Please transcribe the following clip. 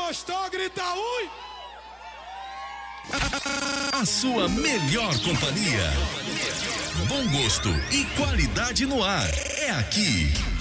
gostou, grita ui! A sua melhor companhia. Bom gosto e qualidade no ar. É aqui.